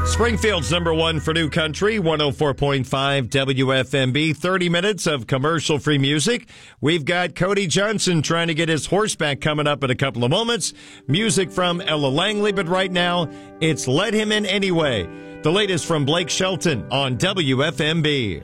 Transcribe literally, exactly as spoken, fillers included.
Springfield's number one for new country, one oh four point five W F M B. thirty minutes of commercial-free music. We've got Cody Johnson trying to get his horseback coming up in a couple of moments. Music from Ella Langley, but right now, it's Let Him In Anyway. The latest from Blake Shelton on W F M B.